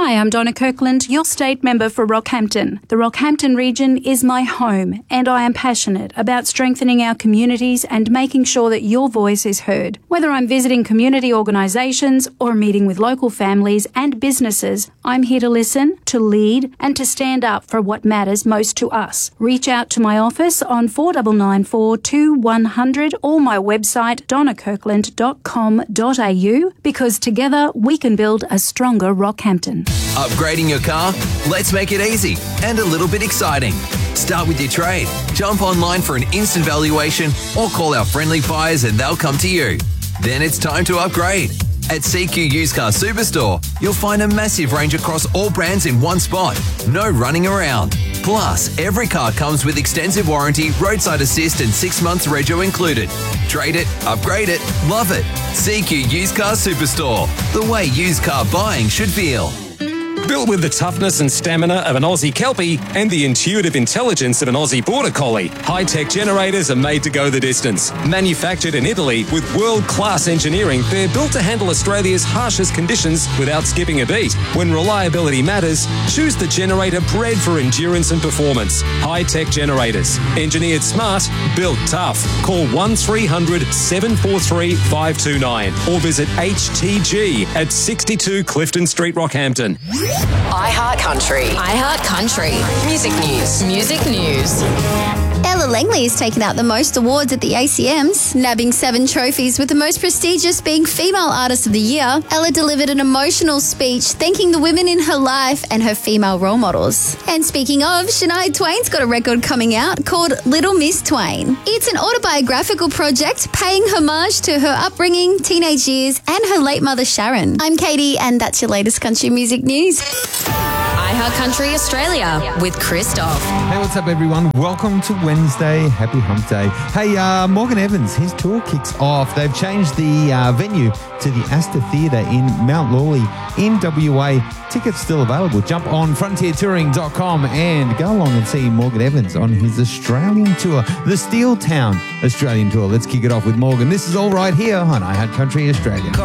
Hi, I'm Donna Kirkland, your state member for Rockhampton. The Rockhampton region is my home, and I am passionate about strengthening our communities and making sure that your voice is heard. Whether I'm visiting community organisations or meeting with local families and businesses, I'm here to listen, to lead, and to stand up for what matters most to us. Reach out to my office on 4994 2100 or my website donnakirkland.com.au, because together we can build a stronger Rockhampton. Upgrading your car? Let's make it easy and a little bit exciting. Start with your trade. Jump online for an instant valuation or call our friendly buyers and they'll come to you. Then it's time to upgrade. At CQ Used Car Superstore, you'll find a massive range across all brands in one spot. No running around. Plus, every car comes with extensive warranty, roadside assist and 6 months rego included. Trade it, upgrade it, love it. CQ Used Car Superstore. The way used car buying should feel. Built with the toughness and stamina of an Aussie Kelpie and the intuitive intelligence of an Aussie Border Collie, high-tech generators are made to go the distance. Manufactured in Italy with world-class engineering, they're built to handle Australia's harshest conditions without skipping a beat. When reliability matters, choose the generator bred for endurance and performance. High-tech generators. Engineered smart, built tough. Call 1300 743 529 or visit HTG at 62 Clifton Street, Rockhampton. iHeartCountry. iHeartCountry. Music news. Music news. Ella Langley has taken out the most awards at the ACMs, nabbing 7 trophies, with the most prestigious being Female Artist of the Year. Ella delivered an emotional speech thanking the women in her life and her female role models. And speaking of, Shania Twain's got a record coming out called Little Miss Twain. It's an autobiographical project paying homage to her upbringing, teenage years, and her late mother Sharon. I'm Katie, and that's your latest country music news. iHeartCountry Australia with Christoph. Hey, what's up, everyone? Welcome to Wednesday. Happy Hump Day. Hey, Morgan Evans, his tour kicks off. They've changed the venue to the Astor Theatre in Mount Lawley in WA. Tickets still available. Jump on frontiertouring.com and go along and see Morgan Evans on his Australian tour, the Steel Town Australian tour. Let's kick it off with Morgan. This is all right here on iHeartCountry Australia.